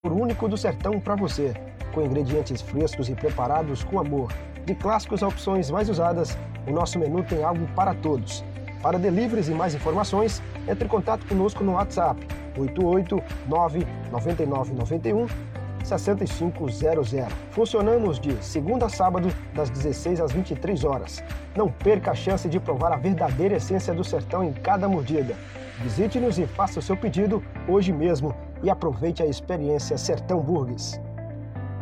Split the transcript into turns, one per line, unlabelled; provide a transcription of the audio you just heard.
sabor único do sertão para você, com ingredientes frescos e preparados com amor. De clássicos a opções mais usadas, o nosso menu tem algo para todos. Para deliveries e mais informações, entre em contato conosco no WhatsApp 889-9991-6500. Funcionamos de segunda a sábado, das 16 às 23 horas. Não perca a chance de provar a verdadeira essência do sertão em cada mordida. Visite-nos e faça o seu pedido hoje mesmo e aproveite a experiência Sertão Burgers.